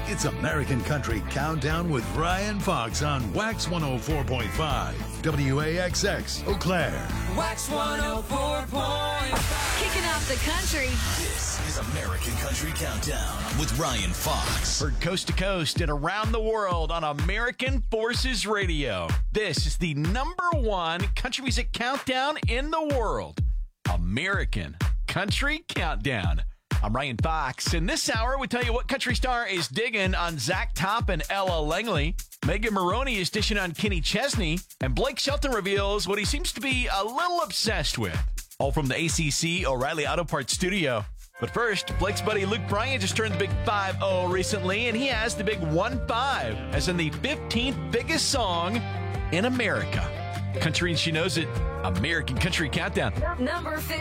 It's American Country Countdown with Ryan Fox on Wax 104.5, WAXX, Eau Claire. Wax 104.5. Kicking off the country. This is American Country Countdown with Ryan Fox. Heard coast to coast and around the world on American Forces Radio. This is the #1 country music countdown in the world. American Country Countdown. I'm Ryan Fox. In this hour, we tell you what country star is digging on Zach Top and Ella Langley. Megan Maroney is dishing on Kenny Chesney. And Blake Shelton reveals what he seems to be a little obsessed with. All from the ACC O'Reilly Auto Parts studio. But first, Blake's buddy Luke Bryan just turned the big 5-0 recently, and he has the big 1-5, as in the 15th biggest song in America. Country and She Knows It, American Country Countdown. Number 15.